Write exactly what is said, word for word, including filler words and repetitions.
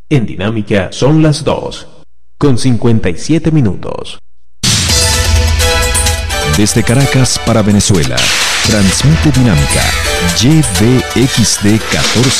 En Dinámica son las dos, con cincuenta y siete minutos. Desde Caracas para Venezuela, transmite Dinámica Y V X D catorce